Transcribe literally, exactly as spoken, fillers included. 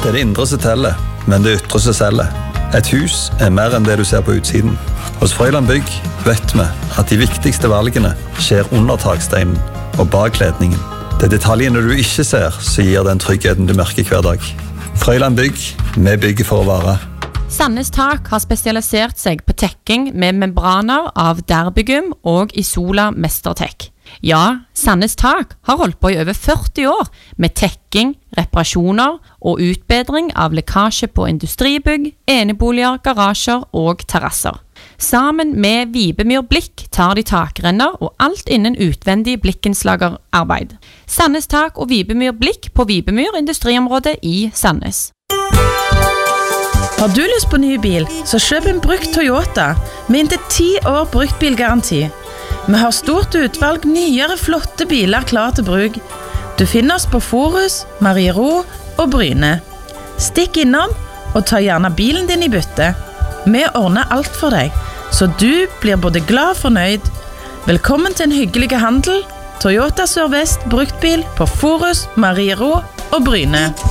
Det er det indre som teller, men det ytre som selger. Et hus er mer enn det du ser på utsiden. Hos Frøyland Bygg vet vi at de viktigste valgene skjer under taksteinen og bak ledningen. Det er detaljene du ikke ser som gir den tryggheten du merker hver dag. Frøyland Bygg, vi bygger for å vare. Sandnes Tak har spesialisert seg på tekking med membraner av Derbygum og Isola Mestertek. Ja, Sandnes Tak har holdt på i over førti år med tekking, reparasjoner og utbedring av lekkasje på industribygg, eneboliger, garasjer og terrasser. Sammen med Vibemyr Blikk tar de takrenner og alt innen utvendig blikkenslagerarbeid. Sandnes Tak og Vibemyr Blikk på Vibemyr industriområde i Sandnes. Har du lyst på ny bil, så kjøp en brukt Toyota med inntil ti år brukt bilgaranti. Vi har stort utvalg nyere flotte biler klar til bruk. Du finner oss på Forus, Mariero og Bryne. Stikk innom og ta gjerne bilen din i bytte. Vi ordner alt for deg, så du blir både glad og fornøyd. Velkommen til en hyggelig handel. Toyota Sør-Vest bruktbil på Forus, Mariero og Bryne.